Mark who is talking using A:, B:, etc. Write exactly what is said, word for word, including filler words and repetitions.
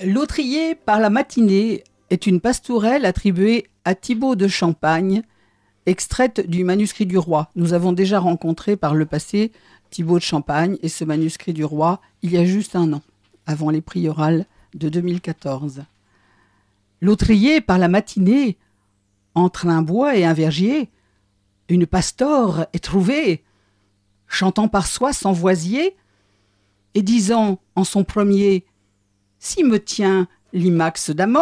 A: L'autrier par la matinée est une pastourelle attribuée à Thibaut de Champagne, extraite du manuscrit du roi. Nous avons déjà rencontré par le passé Thibaut de Champagne et ce manuscrit du roi il y a juste un an, avant les priorales de deux mille quatorze. L'autrier par la matinée, entre un bois et un vergier, une pastore est trouvée, chantant par soi sans voisier, et disant en son premier « Si me tient l'imax d'amor »,